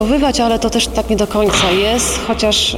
Ale to też tak nie do końca jest, chociaż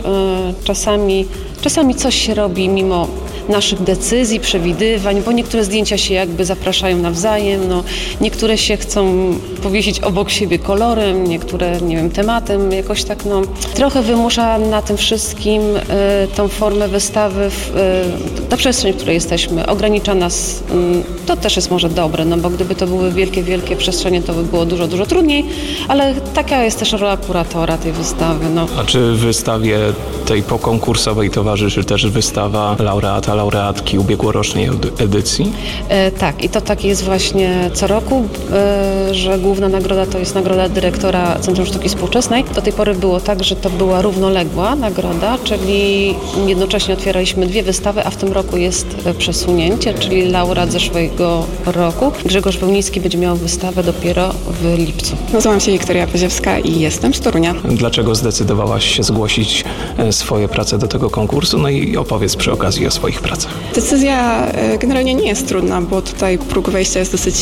czasami coś się robi mimo naszych decyzji, przewidywań, bo niektóre zdjęcia się jakby zapraszają nawzajem, niektóre się chcą powiesić obok siebie kolorem, niektóre, nie wiem, tematem, jakoś tak, trochę wymusza na tym wszystkim tą formę wystawy, ta przestrzeń, w której jesteśmy, ogranicza nas, to też jest może dobre, bo gdyby to były wielkie, wielkie przestrzenie, to by było dużo, dużo trudniej, ale taka jest też rola kuratora tej wystawy. A czy wystawie tej pokonkursowej towarzyszy też wystawa laureatki ubiegłorocznej edycji? Tak, i to tak jest właśnie co roku, że główna nagroda to jest nagroda dyrektora Centrum Sztuki Współczesnej. Do tej pory było tak, że to była równoległa nagroda, czyli jednocześnie otwieraliśmy 2 wystawy, a w tym roku jest przesunięcie, czyli laureat zeszłego roku. Grzegorz Wełnicki będzie miał wystawę dopiero w lipcu. Nazywam się Wiktoria Paziewska i jestem z Torunia. Dlaczego zdecydowałaś się zgłosić swoje prace do tego konkursu? I opowiedz przy okazji o swoich pracach. Decyzja generalnie nie jest trudna, bo tutaj próg wejścia jest dosyć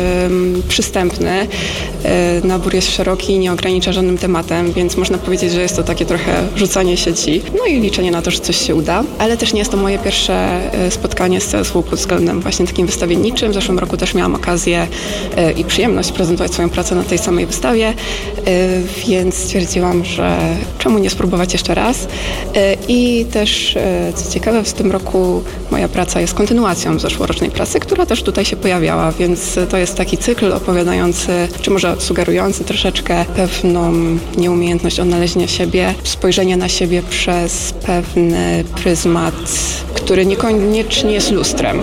przystępny. Nabór jest szeroki, nie ogranicza żadnym tematem, więc można powiedzieć, że jest to takie trochę rzucanie sieci. I liczenie na to, że coś się uda. Ale też nie jest to moje pierwsze spotkanie z CSW pod względem właśnie takim wystawienniczym. W zeszłym roku też miałam okazję i przyjemność prezentować swoją pracę na tej samej wystawie, więc stwierdziłam, że czemu nie spróbować jeszcze raz. I też, co ciekawe, w tym roku moja praca jest kontynuacją zeszłorocznej pracy, która też tutaj się pojawiała, więc to jest taki cykl opowiadający, czy może sugerujący troszeczkę pewną nieumiejętność odnalezienia siebie, spojrzenie na siebie przez pewny pryzmat, który niekoniecznie jest lustrem.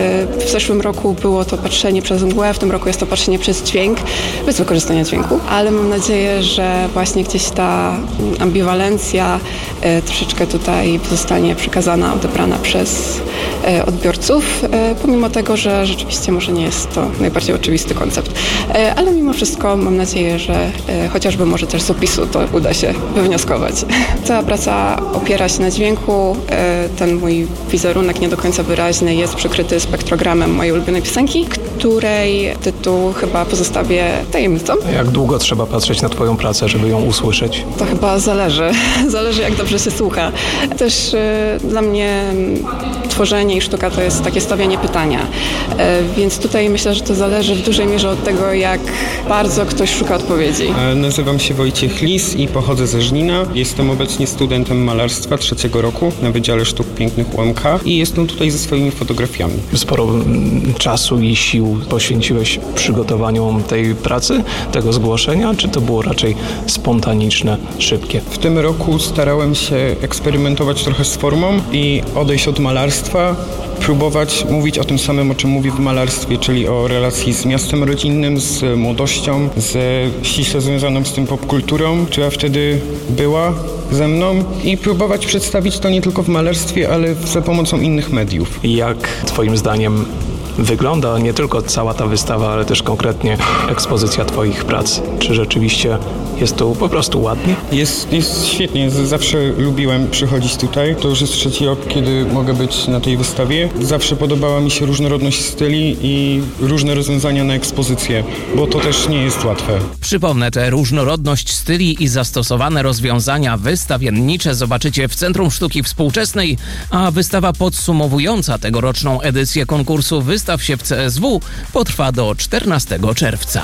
W zeszłym roku było to patrzenie przez mgłę, w tym roku jest to patrzenie przez dźwięk, bez wykorzystania dźwięku, ale mam nadzieję, że właśnie gdzieś ta ambiwalencja troszeczkę tutaj zostanie przekazana, odebrana przez odbiorców, pomimo tego, że rzeczywiście może nie jest to najbardziej oczywisty koncept. Ale mimo wszystko mam nadzieję, że chociażby może też z opisu to uda się wywnioskować. Cała praca opiera się na dźwięku. Ten mój wizerunek nie do końca wyraźny jest przykryty spektrogramem mojej ulubionej piosenki, której tytuł chyba pozostawię tajemnicą. Jak długo trzeba patrzeć na twoją pracę, żeby ją usłyszeć? To chyba zależy. Zależy, jak dobrze się słucha. Też dla mnie tworzenie i sztuka to jest takie stawianie pytania. Więc tutaj myślę, że to zależy w dużej mierze od tego, jak bardzo ktoś szuka odpowiedzi. Nazywam się Wojciech Lis i pochodzę ze Żnina. Jestem obecnie studentem malarstwa 3. roku na Wydziale Sztuk Pięknych UMK i jestem tutaj ze swoimi fotografiami. Sporo czasu i sił poświęciłeś przygotowaniu tej pracy, tego zgłoszenia, czy to było raczej spontaniczne, szybkie? W tym roku starałem się eksperymentować trochę z formą i odejść od malarstwa, próbować mówić o tym samym, o czym mówię w malarstwie, czyli o relacji z miastem rodzinnym, z młodością, ściśle związaną z tym popkulturą, która wtedy była ze mną i próbować przedstawić to nie tylko w malarstwie, ale za pomocą innych mediów. Jak twoim zdaniem wygląda nie tylko cała ta wystawa, ale też konkretnie ekspozycja twoich prac? Czy rzeczywiście jest tu po prostu ładnie? Jest świetnie. Zawsze lubiłem przychodzić tutaj. To już jest 3. rok, kiedy mogę być na tej wystawie. Zawsze podobała mi się różnorodność styli i różne rozwiązania na ekspozycję, bo to też nie jest łatwe. Przypomnę, tę różnorodność styli i zastosowane rozwiązania wystawiennicze zobaczycie w Centrum Sztuki Współczesnej, a wystawa podsumowująca tegoroczną edycję konkursu Wystaw się w CSW potrwa do 14 czerwca.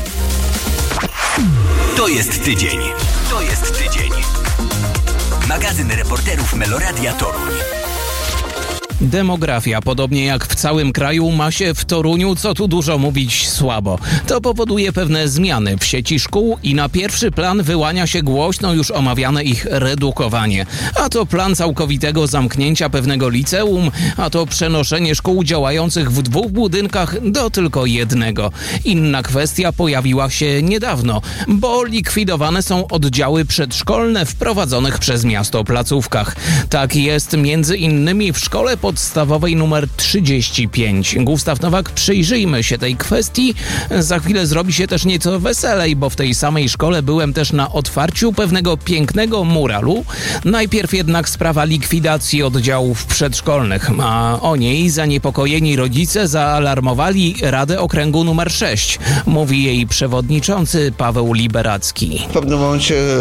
To jest tydzień. Magazyn reporterów Meloradia Toruń. Demografia, podobnie jak w całym kraju, ma się w Toruniu, co tu dużo mówić, słabo. To powoduje pewne zmiany w sieci szkół i na pierwszy plan wyłania się głośno już omawiane ich redukowanie. A to plan całkowitego zamknięcia pewnego liceum, a to przenoszenie szkół działających w 2 budynkach do tylko 1. Inna kwestia pojawiła się niedawno, bo likwidowane są oddziały przedszkolne w prowadzonych przez miasto placówkach. Tak jest między innymi w szkole podstawowej numer 35. Gustaw Nowak, przyjrzyjmy się tej kwestii. Za chwilę zrobi się też nieco weselej, bo w tej samej szkole byłem też na otwarciu pewnego pięknego muralu. Najpierw jednak sprawa likwidacji oddziałów przedszkolnych, a o niej zaniepokojeni rodzice zaalarmowali Radę Okręgu numer 6, mówi jej przewodniczący Paweł Liberacki. W pewnym momencie